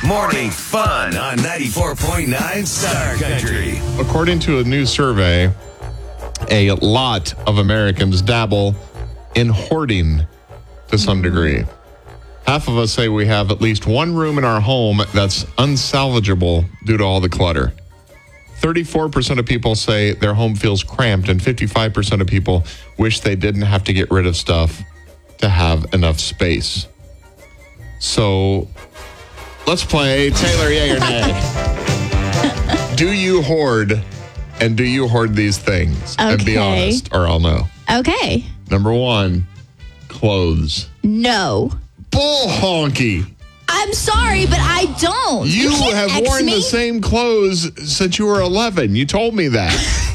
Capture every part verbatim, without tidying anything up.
Morning fun on ninety-four point nine Star Country. According to a new survey, a lot of Americans dabble in hoarding to some degree. Half of us say we have at least one room in our home that's unsalvageable due to all the clutter. thirty-four percent of people say their home feels cramped, and fifty-five percent of people wish they didn't have to get rid of stuff to have enough space. So let's play Taylor, yay or nay. Do you hoard, and do you hoard these things? Okay. And be honest, or I'll know. Okay. Number one, clothes. No. Bull honky. I'm sorry, but I don't. You, You can't have X worn me. the same clothes since you were eleven. You told me that.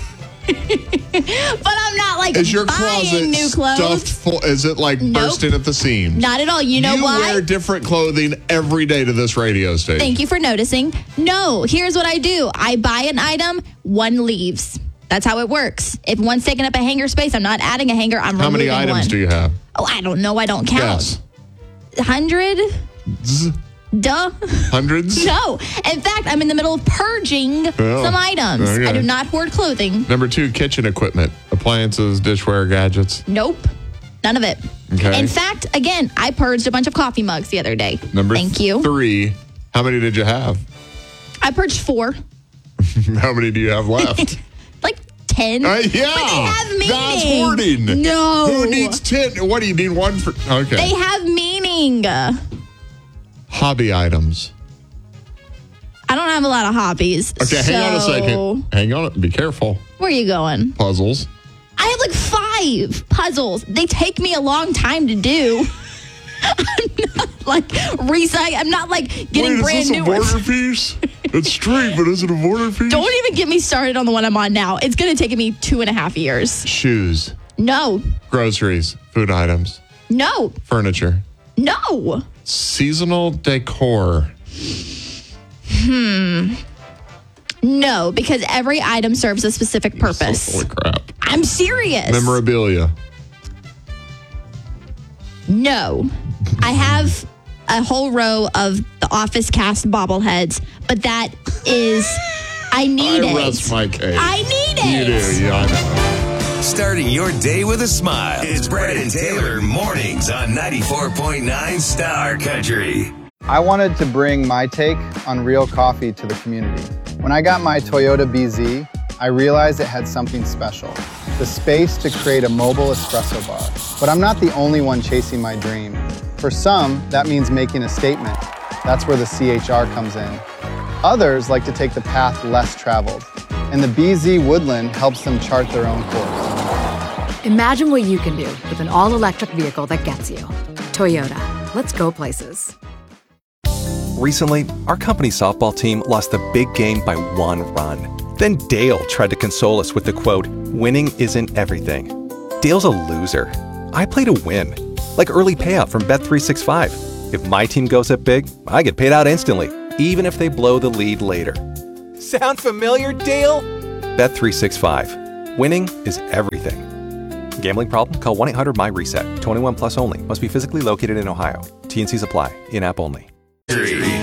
But I'm not like Is your buying closet new clothes. stuffed full? Is it like Nope. bursting at the seams? Not at all. You know you why? wear different clothing every day to this radio station. Thank you for noticing. No, here's what I do. I buy an item, one leaves. That's how it works. If one's taking up a hanger space, I'm not adding a hanger, I'm How removing many items one. do you have? Oh, I don't know. I don't count. Yes. Hundred? Z- Duh. Hundreds? No. In fact, I'm in the middle of purging Oh, some items. okay. I do not hoard clothing. Number two, kitchen equipment, appliances, dishware, gadgets. Nope. None of it. Okay. In fact, again, I purged a bunch of coffee mugs the other day. Number Thank you. three, how many did you have? I purged four. How many do you have left? Like ten. Uh, yeah. But they have meaning. That's hoarding. No. Who needs ten? What do you need one for? Okay. They have meaning. Hobby items. I don't have a lot of hobbies. Okay, hang on a so- second. Hang on. Be careful. Where are you going? Puzzles. I have like five puzzles. They take me a long time to do. I'm not like recycle. I'm not like getting Wait, brand is this new a border ones. piece? It's straight, but is it a border piece? Don't even get me started on the one I'm on now. It's going to take me two and a half years. Shoes. No. Groceries. Food items. No. Furniture. No. Seasonal decor. No, because every item serves a specific purpose. Holy crap. I'm serious. Memorabilia. No. I have a whole row of the Office cast bobbleheads, but that is, I need I it. rest my case. I need You it. do, yeah, I know. Starting your day with a smile. It's Brett and Taylor mornings on ninety-four point nine Star Country. I wanted to bring my take on real coffee to the community. When I got my Toyota B Z, I realized it had something special, the space to create a mobile espresso bar. But I'm not the only one chasing my dream. For some, that means making a statement. That's where the C H R comes in. Others like to take the path less traveled, and the B Z Woodland helps them chart their own course. Imagine what you can do with an all-electric vehicle that gets you. Toyota. Let's go places. Recently, our company softball team lost the big game by one run. Then Dale tried to console us with the quote, "Winning isn't everything." Dale's a loser. I play to win. Like early payout from Bet three sixty-five. If my team goes up big, I get paid out instantly, even if they blow the lead later. Sound familiar, Dale? Bet three sixty-five. Winning is everything. Gambling problem? Call one eight hundred my reset. twenty-one plus only. Must be physically located in Ohio. T and C's apply. In-app only.